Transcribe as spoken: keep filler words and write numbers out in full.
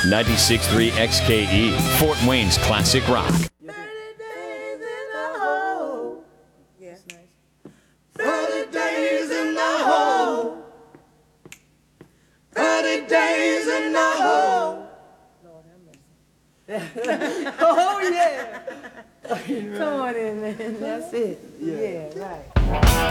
ninety-six point three X K E, Fort Wayne's classic rock. thirty days in the hole. thirty days in the hole. Oh, yeah. Come on in, man. That's it. Yeah, right.